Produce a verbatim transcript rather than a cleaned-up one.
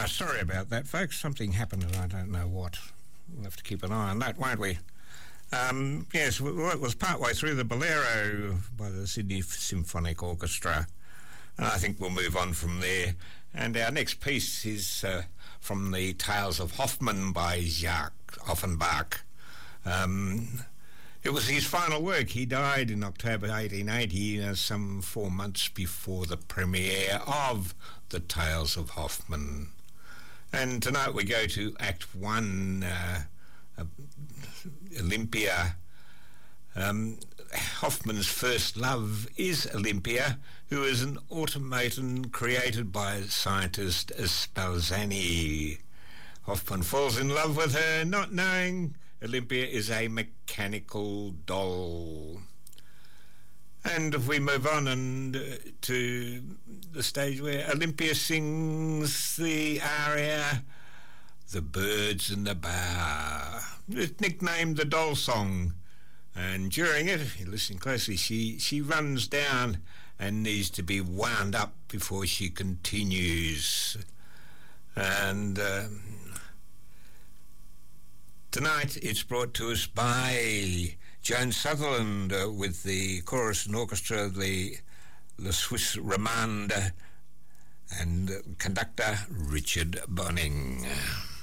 sorry about that, folks. Something happened and I don't know what. We'll have to keep an eye on that, won't we? Um, yes, well, it was partway through the Bolero by the Sydney Symphonic Orchestra. And I think we'll move on from there. And our next piece is uh, from the Tales of Hoffmann by Jacques Offenbach. Um, it was his final work. He died in October eighteen eighty, uh, some four months before the premiere of the Tales of Hoffmann. And tonight we go to Act One, uh, uh, Olympia. Um, Hoffmann's first love is Olympia, who is an automaton created by scientist Spallanzani. Hoffmann falls in love with her, not knowing Olympia is a mechanical doll. And if we move on and uh, to the stage where Olympia sings the aria, The Birds in the Bower. It's nicknamed the Doll Song. And during it, if you listen closely, she, she runs down and needs to be wound up before she continues. And um, tonight it's brought to us by Joan Sutherland uh, with the chorus and orchestra of the Le Suisse Romande and uh, conductor Richard Bonning.